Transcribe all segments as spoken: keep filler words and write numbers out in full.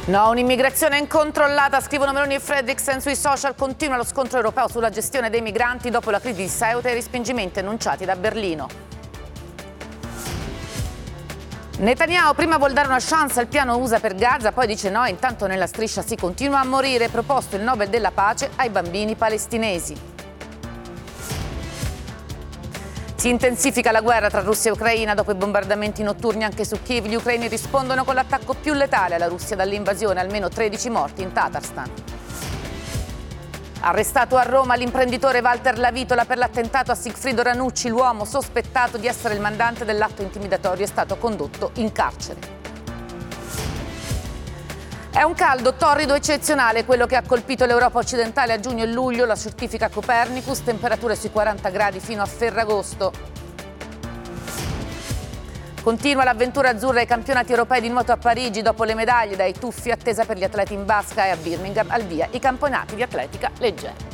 No, un'immigrazione incontrollata, scrivono Meloni e Fredriksen sui social. Continua lo scontro europeo sulla gestione dei migranti dopo la crisi di Ceuta e i respingimenti annunciati da Berlino. Netanyahu prima vuol dare una chance al piano U S A per Gaza, poi dice no, intanto nella striscia si continua a morire, proposto il Nobel della pace ai bambini palestinesi. Si intensifica la guerra tra Russia e Ucraina dopo i bombardamenti notturni anche su Kiev. Gli ucraini rispondono con l'attacco più letale alla Russia dall'invasione, almeno tredici morti in Tatarstan. Arrestato a Roma l'imprenditore Walter Lavitola per l'attentato a Sigfrido Ranucci. L'uomo sospettato di essere il mandante dell'atto intimidatorio è stato condotto in carcere. È un caldo torrido eccezionale quello che ha colpito l'Europa occidentale a giugno e luglio, la certifica Copernicus, temperature sui quaranta gradi fino a Ferragosto. Continua l'avventura azzurra ai campionati europei di nuoto a Parigi, dopo le medaglie dai tuffi, attesa per gli atleti in basca, e a Birmingham al via i campionati di atletica leggera.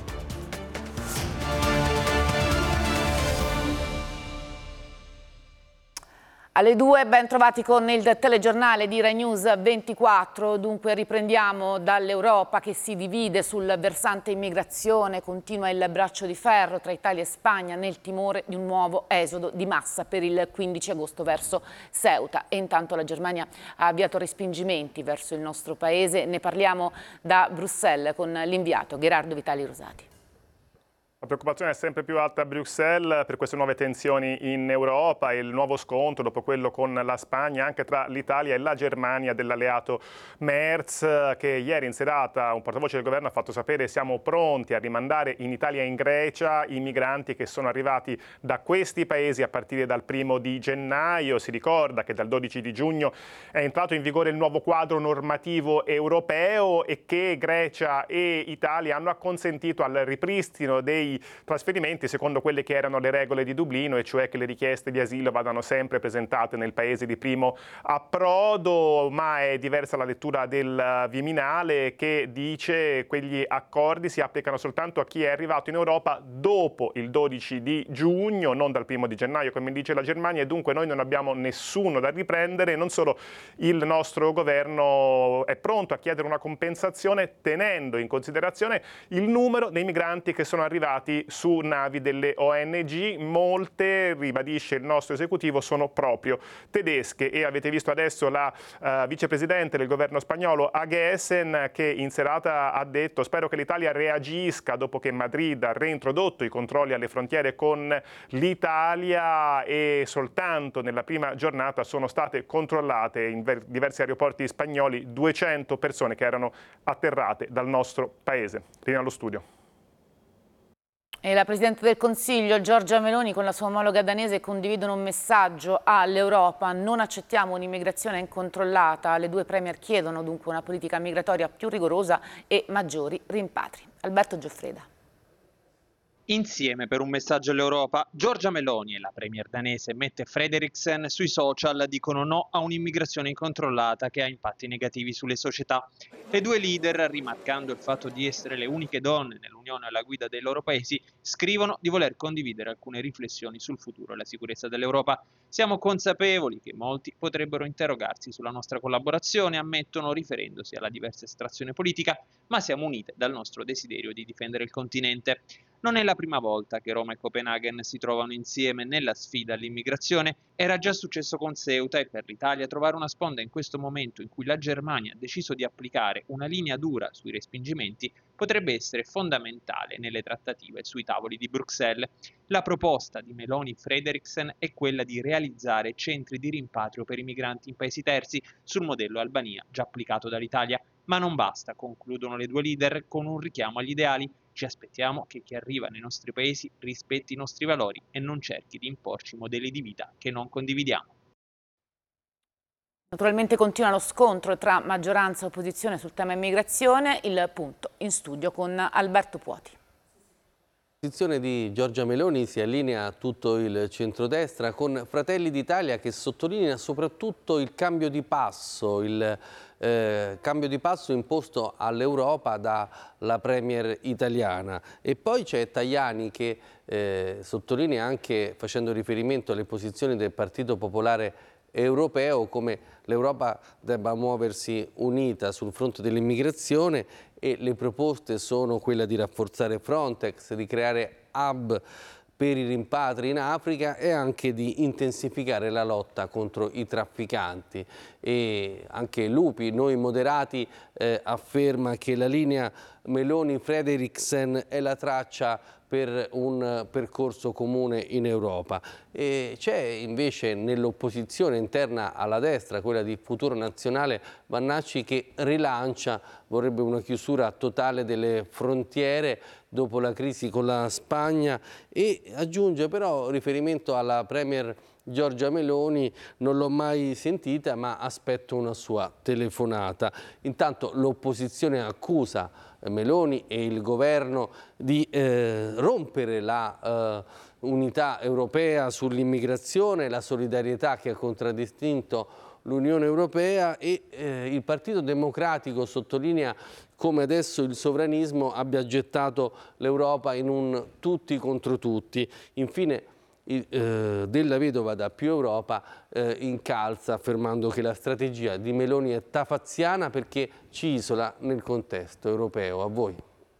Alle due, ben trovati con il telegiornale di Rai News ventiquattro. Dunque riprendiamo dall'Europa che si divide sul versante immigrazione. Continua il braccio di ferro tra Italia e Spagna nel timore di un nuovo esodo di massa per il quindici agosto verso Ceuta. E intanto la Germania ha avviato respingimenti verso il nostro paese. Ne parliamo da Bruxelles con l'inviato Gerardo Vitali Rosati. La preoccupazione è sempre più alta a Bruxelles per queste nuove tensioni in Europa e il nuovo scontro dopo quello con la Spagna anche tra l'Italia e la Germania dell'alleato Merz, che ieri in serata un portavoce del governo ha fatto sapere: siamo pronti a rimandare in Italia e in Grecia i migranti che sono arrivati da questi paesi a partire dal primo di gennaio. Si ricorda che dal dodici di giugno è entrato in vigore il nuovo quadro normativo europeo e che Grecia e Italia hanno acconsentito al ripristino dei trasferimenti secondo quelle che erano le regole di Dublino, e cioè che le richieste di asilo vadano sempre presentate nel paese di primo approdo. Ma è diversa la lettura del Viminale, che dice che quegli accordi si applicano soltanto a chi è arrivato in Europa dopo il dodici di giugno, non dal primo di gennaio come dice la Germania, e dunque noi non abbiamo nessuno da riprendere. Non solo, il nostro governo è pronto a chiedere una compensazione tenendo in considerazione il numero dei migranti che sono arrivati su navi delle O N G. Molte, ribadisce il nostro esecutivo, sono proprio tedesche, e avete visto adesso la uh, vicepresidente del governo spagnolo Aguesen, che in serata ha detto: spero che l'Italia reagisca dopo che Madrid ha reintrodotto i controlli alle frontiere con l'Italia, e soltanto nella prima giornata sono state controllate in diversi aeroporti spagnoli duecento persone che erano atterrate dal nostro paese. Linea allo studio. E la Presidente del Consiglio Giorgia Meloni con la sua omologa danese condividono un messaggio all'Europa: non accettiamo un'immigrazione incontrollata. Le due premier chiedono dunque una politica migratoria più rigorosa e maggiori rimpatri. Alberto Gioffreda. Insieme per un messaggio all'Europa, Giorgia Meloni e la premier danese Mette Frederiksen sui social dicono no a un'immigrazione incontrollata che ha impatti negativi sulle società. Le due leader, rimarcando il fatto di essere le uniche donne nell'Unione alla guida dei loro paesi, scrivono di voler condividere alcune riflessioni sul futuro e la sicurezza dell'Europa. Siamo consapevoli che molti potrebbero interrogarsi sulla nostra collaborazione, ammettono, riferendosi alla diversa estrazione politica, ma siamo unite dal nostro desiderio di difendere il continente. Non è la prima volta che Roma e Copenaghen si trovano insieme nella sfida all'immigrazione. Era già successo con Ceuta, e per l'Italia trovare una sponda in questo momento in cui la Germania ha deciso di applicare una linea dura sui respingimenti potrebbe essere fondamentale nelle trattative sui tavoli di Bruxelles. La proposta di Meloni Frederiksen è quella di realizzare centri di rimpatrio per i migranti in paesi terzi sul modello Albania già applicato dall'Italia. Ma non basta, concludono le due leader con un richiamo agli ideali. Ci aspettiamo che chi arriva nei nostri paesi rispetti i nostri valori e non cerchi di imporci modelli di vita che non condividiamo. Naturalmente continua lo scontro tra maggioranza e opposizione sul tema immigrazione. Il punto in studio con Alberto Puoti. La posizione di Giorgia Meloni si allinea a tutto il centrodestra, con Fratelli d'Italia che sottolinea soprattutto il cambio di passo, il eh, cambio di passo imposto all'Europa dalla premier italiana. E poi c'è Tajani che eh, sottolinea, anche facendo riferimento alle posizioni del Partito Popolare europeo, come l'Europa debba muoversi unita sul fronte dell'immigrazione, e le proposte sono quelle di rafforzare Frontex, di creare hub per i rimpatri in Africa e anche di intensificare la lotta contro i trafficanti. E anche Lupi, Noi Moderati, eh, afferma che la linea Meloni-Frederiksen è la traccia per un percorso comune in Europa. E c'è invece nell'opposizione interna alla destra, quella di Futuro Nazionale, Vannacci, che rilancia, vorrebbe una chiusura totale delle frontiere dopo la crisi con la Spagna, e aggiunge però riferimento alla premier Giorgia Meloni: non l'ho mai sentita, ma aspetto una sua telefonata. Intanto l'opposizione accusa Meloni e il governo di eh, rompere la eh, unità europea sull'immigrazione, la solidarietà che ha contraddistinto l'Unione Europea, e eh, il Partito Democratico sottolinea come adesso il sovranismo abbia gettato l'Europa in un tutti contro tutti. Infine il, eh, Della Vedova da Più Europa eh, incalza, affermando che la strategia di Meloni è tafaziana perché ci isola nel contesto europeo. A voi.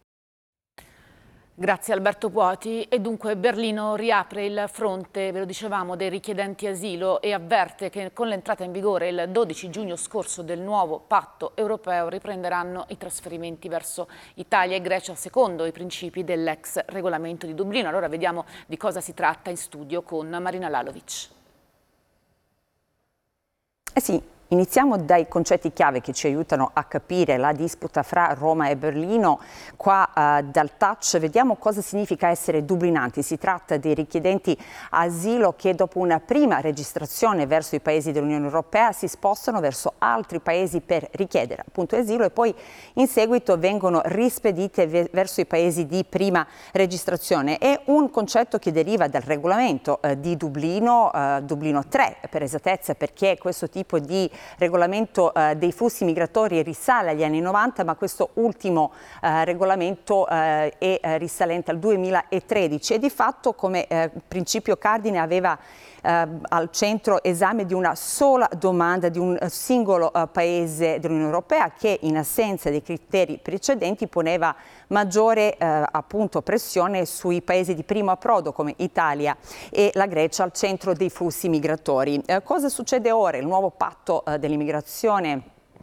Grazie Alberto Puoti. E dunque Berlino riapre il fronte, ve lo dicevamo, dei richiedenti asilo e avverte che con l'entrata in vigore il dodici giugno scorso del nuovo patto europeo riprenderanno i trasferimenti verso Italia e Grecia secondo i principi dell'ex regolamento di Dublino. Allora vediamo di cosa si tratta in studio con Marina Lalovic. Eh sì. Iniziamo dai concetti chiave che ci aiutano a capire la disputa fra Roma e Berlino. Qua uh, dal touch vediamo cosa significa essere dublinanti. Si tratta dei richiedenti asilo che dopo una prima registrazione verso i paesi dell'Unione Europea si spostano verso altri paesi per richiedere appunto asilo e poi in seguito vengono rispedite verso i paesi di prima registrazione. È un concetto che deriva dal regolamento uh, di Dublino, uh, Dublino tre per esattezza, perché questo tipo di regolamento eh, dei flussi migratori risale agli anni novanta, ma questo ultimo eh, regolamento eh, è eh, risalente al duemilatredici e di fatto come eh, principio cardine aveva eh, al centro esame di una sola domanda di un singolo eh, paese dell'Unione Europea che in assenza dei criteri precedenti poneva maggiore eh, appunto pressione sui paesi di primo approdo come Italia e la Grecia al centro dei flussi migratori. Eh, cosa succede ora? Il nuovo patto eh, dell'immigrazione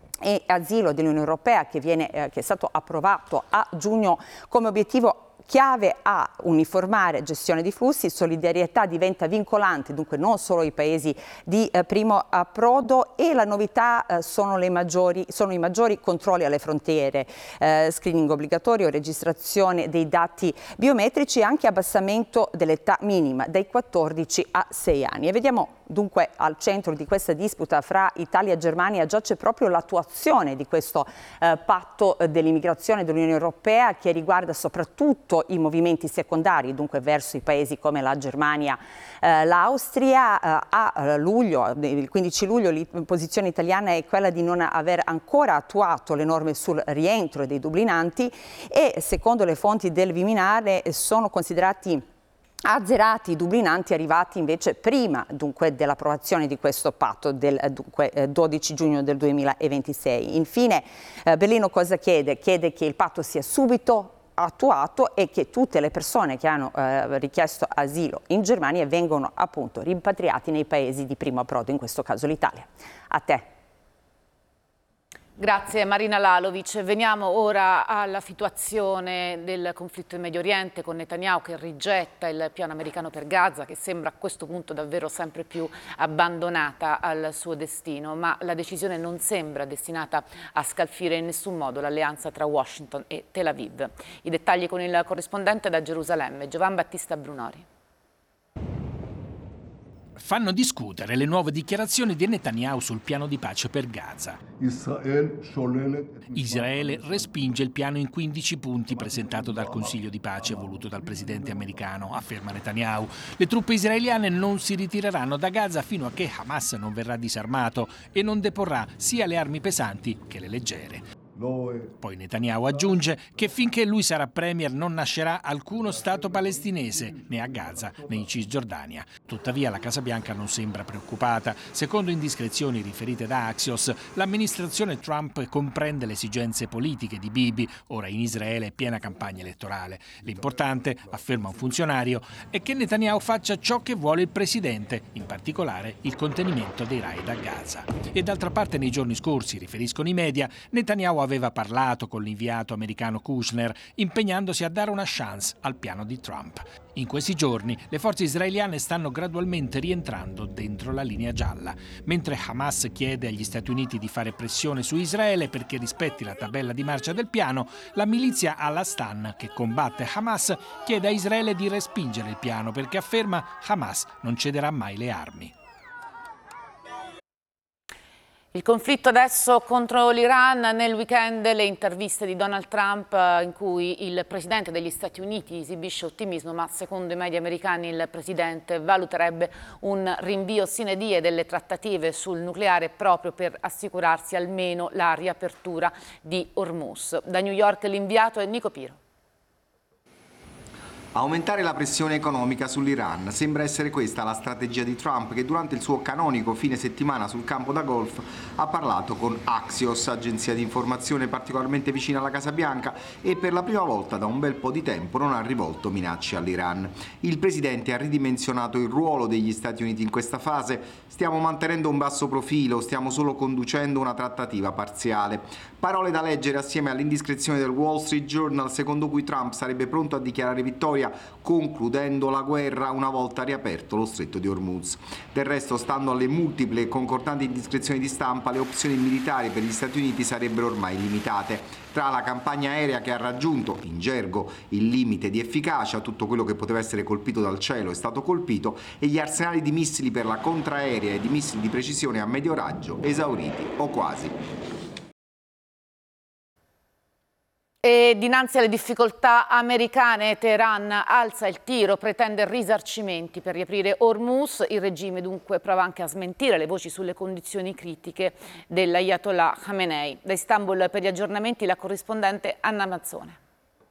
e asilo dell'Unione Europea che, viene, eh, che è stato approvato a giugno come obiettivo chiave a uniformare gestione di flussi, solidarietà diventa vincolante, dunque non solo i paesi di eh, primo approdo, e la novità eh, sono, le maggiori, sono i maggiori controlli alle frontiere, eh, screening obbligatorio, registrazione dei dati biometrici e anche abbassamento dell'età minima dai quattordici a sei anni. E vediamo dunque al centro di questa disputa fra Italia e Germania giace proprio l'attuazione di questo eh, patto dell'immigrazione dell'Unione Europea che riguarda soprattutto i movimenti secondari, dunque verso i paesi come la Germania, eh, l'Austria. Eh, a luglio, il quindici luglio, la posizione italiana è quella di non aver ancora attuato le norme sul rientro dei dublinanti e secondo le fonti del Viminale sono considerati azzerati i dublinanti arrivati invece prima dunque dell'approvazione di questo patto del dunque, dodici giugno del duemilaventisei. Infine eh, Berlino cosa chiede? Chiede che il patto sia subito attuato e che tutte le persone che hanno eh, richiesto asilo in Germania vengano appunto rimpatriati nei paesi di primo approdo, in questo caso l'Italia. A te. Grazie Marina Lalovic. Veniamo ora alla situazione del conflitto in Medio Oriente con Netanyahu che rigetta il piano americano per Gaza, che sembra a questo punto davvero sempre più abbandonata al suo destino, ma la decisione non sembra destinata a scalfire in nessun modo l'alleanza tra Washington e Tel Aviv. I dettagli con il corrispondente da Gerusalemme, Giovan Battista Brunori. Fanno discutere le nuove dichiarazioni di Netanyahu sul piano di pace per Gaza. Israele respinge il piano in quindici punti presentato dal Consiglio di pace voluto dal presidente americano, afferma Netanyahu. Le truppe israeliane non si ritireranno da Gaza fino a che Hamas non verrà disarmato e non deporrà sia le armi pesanti che le leggere. Poi Netanyahu aggiunge che finché lui sarà premier non nascerà alcuno Stato palestinese, né a Gaza né in Cisgiordania. Tuttavia la Casa Bianca non sembra preoccupata. Secondo indiscrezioni riferite da Axios, l'amministrazione Trump comprende le esigenze politiche di Bibi, ora in Israele è piena campagna elettorale. L'importante, afferma un funzionario, è che Netanyahu faccia ciò che vuole il presidente, in particolare il contenimento dei raid a Gaza. E d'altra parte nei giorni scorsi, riferiscono i media, Netanyahu aveva parlato con l'inviato americano Kushner, impegnandosi a dare una chance al piano di Trump. In questi giorni le forze israeliane stanno gradualmente rientrando dentro la linea gialla. Mentre Hamas chiede agli Stati Uniti di fare pressione su Israele perché rispetti la tabella di marcia del piano, la milizia Al-Astan, che combatte Hamas, chiede a Israele di respingere il piano perché afferma Hamas non cederà mai le armi. Il conflitto adesso contro l'Iran, nel weekend le interviste di Donald Trump in cui il presidente degli Stati Uniti esibisce ottimismo, ma secondo i media americani il presidente valuterebbe un rinvio sine die delle trattative sul nucleare proprio per assicurarsi almeno la riapertura di Hormuz. Da New York l'inviato è Nico Piro. Aumentare la pressione economica sull'Iran. Sembra essere questa la strategia di Trump, che durante il suo canonico fine settimana sul campo da golf ha parlato con Axios, agenzia di informazione particolarmente vicina alla Casa Bianca, e per la prima volta da un bel po' di tempo non ha rivolto minacce all'Iran. Il presidente ha ridimensionato il ruolo degli Stati Uniti in questa fase. Stiamo mantenendo un basso profilo, stiamo solo conducendo una trattativa parziale. Parole da leggere assieme all'indiscrezione del Wall Street Journal, secondo cui Trump sarebbe pronto a dichiarare vittoria concludendo la guerra una volta riaperto lo stretto di Hormuz. Del resto, stando alle multiple e concordanti indiscrezioni di stampa, le opzioni militari per gli Stati Uniti sarebbero ormai limitate. Tra la campagna aerea, che ha raggiunto in gergo il limite di efficacia, tutto quello che poteva essere colpito dal cielo è stato colpito, e gli arsenali di missili per la contraerea e di missili di precisione a medio raggio esauriti o quasi. E dinanzi alle difficoltà americane, Teheran alza il tiro, pretende risarcimenti per riaprire Hormuz. Il regime dunque prova anche a smentire le voci sulle condizioni critiche dell'Ayatollah Khamenei. Da Istanbul per gli aggiornamenti la corrispondente Anna Mazzone.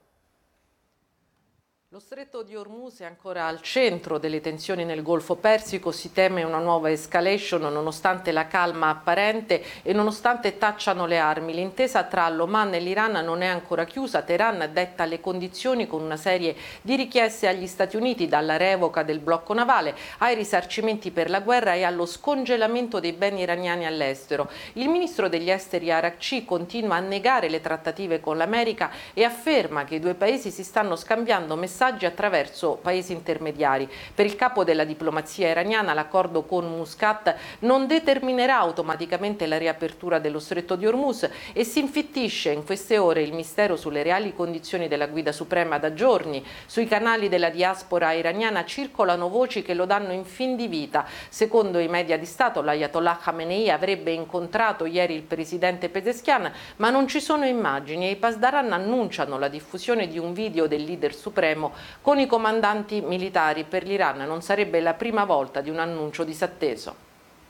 Lo stretto di Hormuz è ancora al centro delle tensioni nel Golfo Persico, si teme una nuova escalation nonostante la calma apparente e nonostante tacciano le armi. L'intesa tra l'Oman e l'Iran non è ancora chiusa, Teheran detta le condizioni con una serie di richieste agli Stati Uniti, dalla revoca del blocco navale ai risarcimenti per la guerra e allo scongelamento dei beni iraniani all'estero. Il ministro degli esteri Arakci continua a negare le trattative con l'America e afferma che i due paesi si stanno scambiando messaggi attraverso paesi intermediari. Per il capo della diplomazia iraniana l'accordo con Muscat non determinerà automaticamente la riapertura dello stretto di Hormuz e si infittisce in queste ore il mistero sulle reali condizioni della guida suprema. Da giorni sui canali della diaspora iraniana circolano voci che lo danno in fin di vita. Secondo i media di Stato, l'Ayatollah Khamenei avrebbe incontrato ieri il presidente Pezeshkian, ma non ci sono immagini e i Pasdaran annunciano la diffusione di un video del leader supremo con i comandanti militari. Per l'Iran non sarebbe la prima volta di un annuncio disatteso.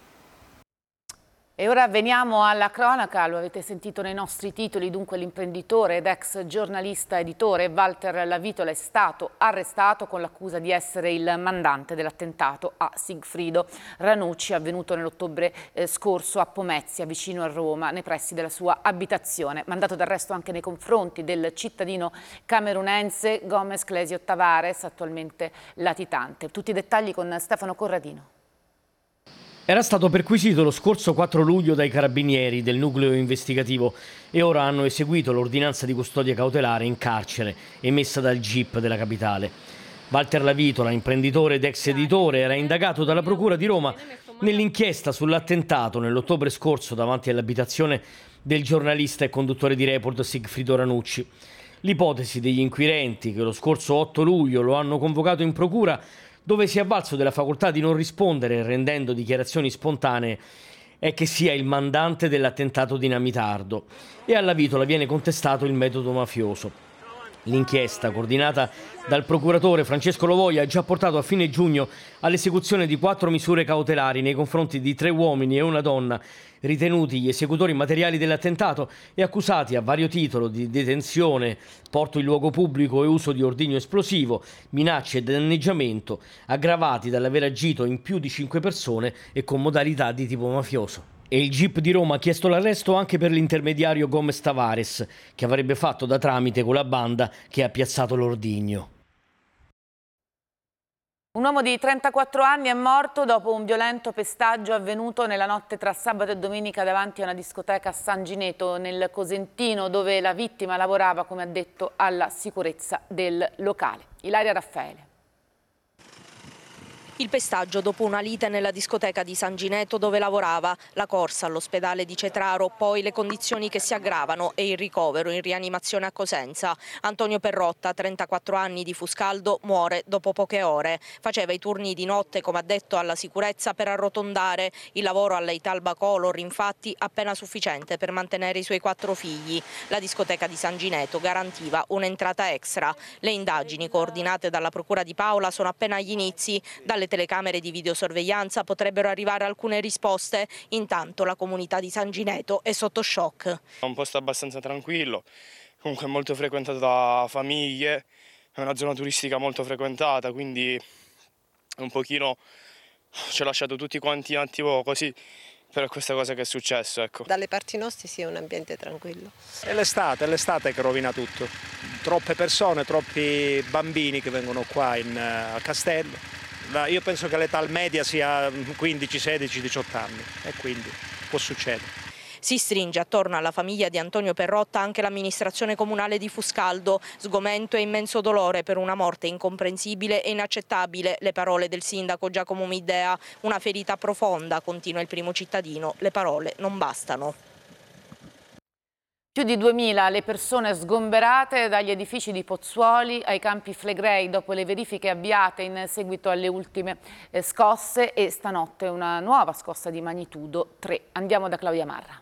E ora veniamo alla cronaca, lo avete sentito nei nostri titoli, dunque l'imprenditore ed ex giornalista editore Walter Lavitola è stato arrestato con l'accusa di essere il mandante dell'attentato a Sigfrido Ranucci avvenuto nell'ottobre eh, scorso a Pomezia, vicino a Roma, nei pressi della sua abitazione. Mandato d'arresto anche nei confronti del cittadino camerunense Gomez Clesio Tavares, attualmente latitante. Tutti i dettagli con Stefano Corradino. Era stato perquisito lo scorso quattro luglio dai carabinieri del nucleo investigativo e ora hanno eseguito l'ordinanza di custodia cautelare in carcere emessa dal G I P della capitale. Walter Lavitola, imprenditore ed ex editore, era indagato dalla Procura di Roma nell'inchiesta sull'attentato nell'ottobre scorso davanti all'abitazione del giornalista e conduttore di Report Sigfrido Ranucci. L'ipotesi degli inquirenti, che lo scorso otto luglio lo hanno convocato in procura, dove si è avvalso della facoltà di non rispondere rendendo dichiarazioni spontanee, è che sia il mandante dell'attentato dinamitardo, e a Lavitola viene contestato il metodo mafioso. L'inchiesta, coordinata dal procuratore Francesco Lovoia, ha già portato a fine giugno all'esecuzione di quattro misure cautelari nei confronti di tre uomini e una donna, ritenuti gli esecutori materiali dell'attentato e accusati a vario titolo di detenzione, porto in luogo pubblico e uso di ordigno esplosivo, minacce e danneggiamento, aggravati dall'aver agito in più di cinque persone e con modalità di tipo mafioso. E il G I P di Roma ha chiesto l'arresto anche per l'intermediario Gomez Tavares, che avrebbe fatto da tramite con la banda che ha piazzato l'ordigno. Un uomo di trentaquattro anni è morto dopo un violento pestaggio avvenuto nella notte tra sabato e domenica davanti a una discoteca a San Gineto, nel Cosentino, dove la vittima lavorava, come ha detto, alla sicurezza del locale. Ilaria Raffaele. Il pestaggio dopo una lite nella discoteca di San Gineto dove lavorava, la corsa all'ospedale di Cetraro, poi le condizioni che si aggravano e il ricovero in rianimazione a Cosenza. Antonio Perrotta, trentaquattro anni, di Fuscaldo, muore dopo poche ore. Faceva i turni di notte, come ha detto, alla sicurezza per arrotondare. Il lavoro alla Italba Color, infatti, appena sufficiente per mantenere i suoi quattro figli. La discoteca di San Gineto garantiva un'entrata extra. Le indagini, coordinate dalla Procura di Paola, sono appena agli inizi. Dalle telecamere di videosorveglianza potrebbero arrivare alcune risposte. Intanto la comunità di San Gineto è sotto shock. È un posto abbastanza tranquillo, comunque molto frequentato da famiglie, è una zona turistica molto frequentata, quindi un pochino ci ha lasciato tutti quanti un attimo così per questa cosa che è successo. Ecco. Dalle parti nostre sì, è un ambiente tranquillo. È l'estate, è l'estate che rovina tutto. Troppe persone, troppi bambini che vengono qua in, uh, a Castello. Io penso che l'età media sia quindici, sedici, diciotto anni e quindi può succedere. Si stringe attorno alla famiglia di Antonio Perrotta anche l'amministrazione comunale di Fuscaldo. Sgomento e immenso dolore per una morte incomprensibile e inaccettabile. Le parole del sindaco Giacomo Middea. Una ferita profonda, continua il primo cittadino. Le parole non bastano. Più di duemila le persone sgomberate dagli edifici di Pozzuoli ai Campi Flegrei dopo le verifiche avviate in seguito alle ultime eh, scosse e stanotte una nuova scossa di magnitudo tre. Andiamo da Claudia Marra.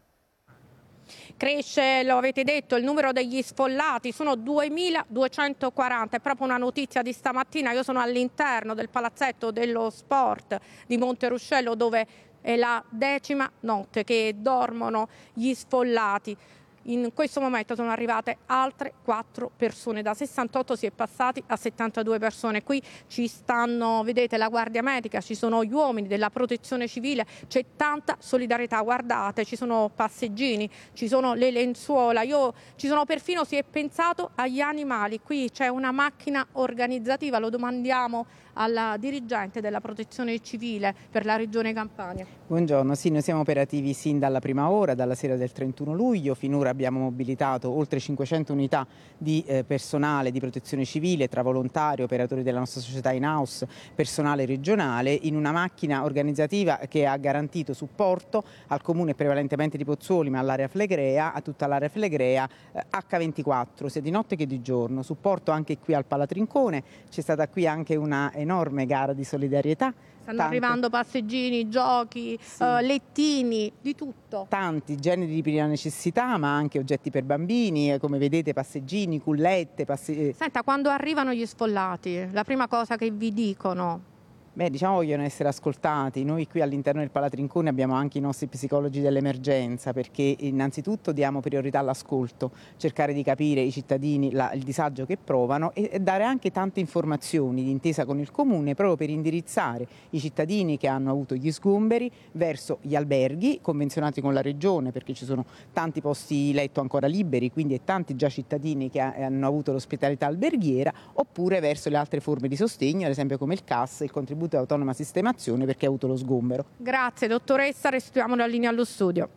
Cresce, lo avete detto, il numero degli sfollati, sono duemiladuecentoquaranta, è proprio una notizia di stamattina. Io sono all'interno del palazzetto dello sport di Monteruscello dove è la decima notte che dormono gli sfollati. In questo momento sono arrivate altre quattro persone, da sessantotto si è passati a settantadue persone. Qui ci stanno, vedete, la Guardia Medica, ci sono gli uomini della Protezione Civile, c'è tanta solidarietà, guardate, ci sono passeggini, ci sono le lenzuola, io, ci sono perfino, si è pensato agli animali, qui c'è una macchina organizzativa, lo domandiamo alla dirigente della Protezione Civile per la Regione Campania. Buongiorno, sì, noi siamo operativi sin dalla prima ora, dalla sera del trentuno luglio, finora abbiamo mobilitato oltre cinquecento unità di eh, personale di Protezione Civile, tra volontari, operatori della nostra società in-house, personale regionale, in una macchina organizzativa che ha garantito supporto al comune prevalentemente di Pozzuoli, ma all'area Flegrea, a tutta l'area Flegrea, eh, acca ventiquattro, sia di notte che di giorno, supporto anche qui al Palatrincone, c'è stata qui anche una enorme gara di solidarietà. Stanno Tante. arrivando passeggini, giochi, sì. uh, lettini, di tutto. Tanti generi di prima necessità, ma anche oggetti per bambini, come vedete passeggini, cullette. Passe... Senta, quando arrivano gli sfollati, la prima cosa che vi dicono? Beh, diciamo vogliono essere ascoltati. Noi qui all'interno del Palatrincone abbiamo anche i nostri psicologi dell'emergenza, perché innanzitutto diamo priorità all'ascolto, cercare di capire i cittadini la, il disagio che provano e, e dare anche tante informazioni d'intesa con il comune proprio per indirizzare i cittadini che hanno avuto gli sgomberi verso gli alberghi convenzionati con la regione, perché ci sono tanti posti letto ancora liberi, quindi e tanti già cittadini che ha, hanno avuto l'ospitalità alberghiera, oppure verso le altre forme di sostegno, ad esempio come il C A S, il contributo autonoma sistemazione, perché ha avuto lo sgombero. Grazie dottoressa, restituiamo la linea allo studio.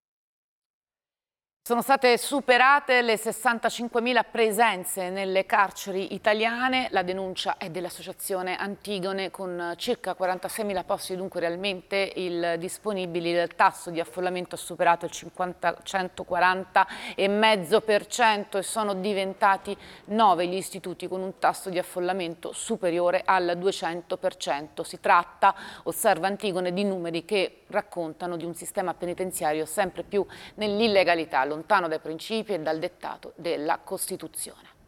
Sono state superate le sessantacinquemila presenze nelle carceri italiane, la denuncia è dell'associazione Antigone, con circa quarantaseimila posti dunque realmente il disponibili, il tasso di affollamento ha superato il centoquaranta virgola cinque per cento e sono diventati nove gli istituti con un tasso di affollamento superiore al duecento per cento. Si tratta, osserva Antigone, di numeri che raccontano di un sistema penitenziario sempre più nell'illegalità, lontano dai principi e dal dettato della Costituzione.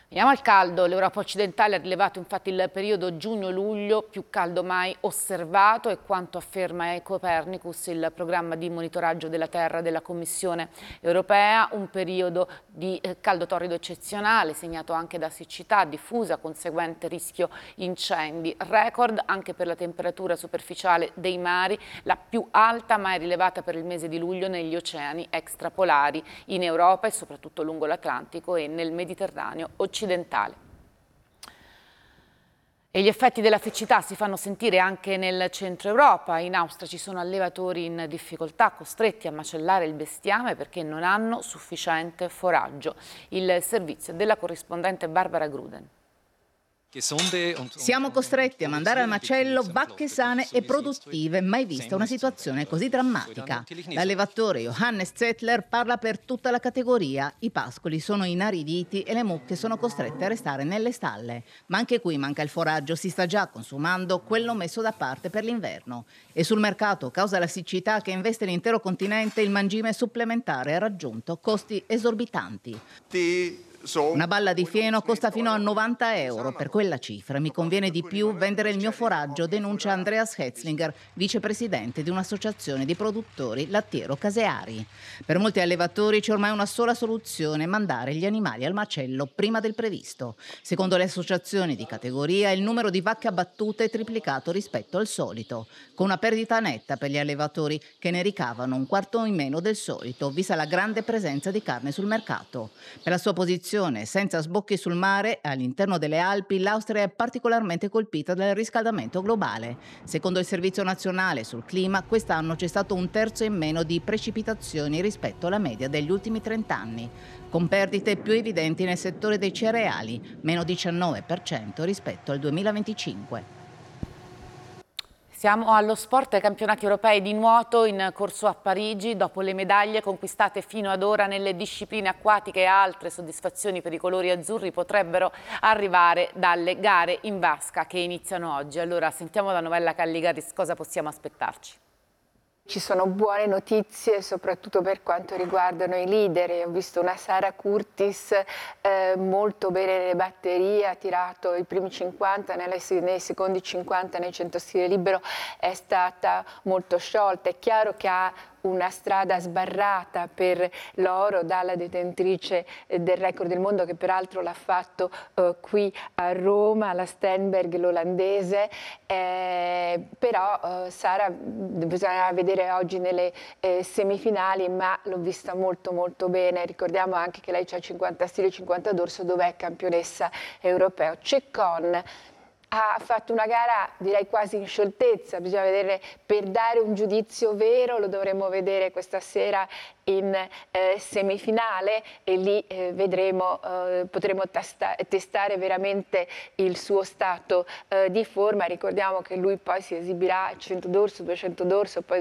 Andiamo al caldo. L'Europa occidentale ha rilevato infatti il periodo giugno-luglio più caldo mai osservato e quanto afferma Copernicus, il programma di monitoraggio della Terra della Commissione europea, un periodo di caldo torrido eccezionale, segnato anche da siccità diffusa, conseguente rischio incendi. Record anche per la temperatura superficiale dei mari, la più alta mai rilevata per il mese di luglio negli oceani extrapolari in Europa e soprattutto lungo l'Atlantico e nel Mediterraneo occidentale. occidentale. E gli effetti della siccità si fanno sentire anche nel centro Europa. In Austria ci sono allevatori in difficoltà, costretti a macellare il bestiame perché non hanno sufficiente foraggio. Il servizio della corrispondente Barbara Gruden. Siamo costretti a mandare al macello vacche sane e produttive, mai vista una situazione così drammatica. L'allevatore Johannes Zettler parla per tutta la categoria. I pascoli sono inariditi e le mucche sono costrette a restare nelle stalle. Ma anche qui manca il foraggio, si sta già consumando quello messo da parte per l'inverno. E sul mercato, causa la siccità che investe l'intero continente, il mangime supplementare ha raggiunto costi esorbitanti. Una balla di fieno costa fino a novanta euro. Per quella cifra mi conviene di più vendere il mio foraggio, denuncia Andreas Hetzlinger, vicepresidente di un'associazione di produttori lattiero-caseari. Per molti allevatori c'è ormai una sola soluzione: mandare gli animali al macello prima del previsto. Secondo le associazioni di categoria, il numero di vacche abbattute è triplicato rispetto al solito, con una perdita netta per gli allevatori che ne ricavano un quarto in meno del solito, vista la grande presenza di carne sul mercato. Per la sua posizione senza sbocchi sul mare, all'interno delle Alpi, l'Austria è particolarmente colpita dal riscaldamento globale. Secondo il Servizio Nazionale sul Clima, quest'anno c'è stato un terzo in meno di precipitazioni rispetto alla media degli ultimi trent'anni, con perdite più evidenti nel settore dei cereali, meno diciannove per cento rispetto al duemilaventicinque. Siamo allo sport ai campionati europei di nuoto in corso a Parigi. Dopo le medaglie conquistate fino ad ora nelle discipline acquatiche e altre soddisfazioni per i colori azzurri potrebbero arrivare dalle gare in vasca che iniziano oggi. Allora sentiamo da Novella Calligaris cosa possiamo aspettarci. Ci sono buone notizie soprattutto per quanto riguardano i leader. Ho visto una Sara Curtis eh, molto bene nelle batterie, ha tirato i primi cinquanta, nelle, nei secondi cinquanta nel cento stile libero è stata molto sciolta. È chiaro che ha una strada sbarrata per l'oro dalla detentrice del record del mondo, che peraltro l'ha fatto eh, qui a Roma, la Stenberg, l'olandese, eh, però eh, Sara bisogna vedere oggi nelle eh, semifinali, ma l'ho vista molto molto bene. Ricordiamo anche che lei c'ha cinquanta stile, cinquanta dorso, dove è campionessa europea. Ceccon ha fatto una gara direi quasi in scioltezza, bisogna vedere, per dare un giudizio vero lo dovremo vedere questa sera in eh, semifinale e lì eh, vedremo, eh, potremo testa testare veramente il suo stato eh, di forma. Ricordiamo che lui poi si esibirà cento dorso, duecento dorso, poi